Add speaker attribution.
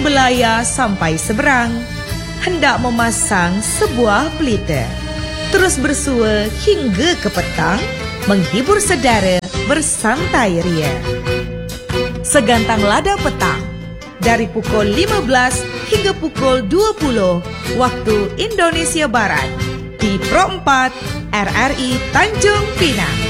Speaker 1: Belaya sampai seberang, hendak memasang sebuah pelita. Terus bersua hingga ke petang, menghibur saudara bersantai ria. Segantang lada petang, dari pukul 15 hingga pukul 20 waktu Indonesia Barat, di Pro 4 RRI Tanjung Pinang.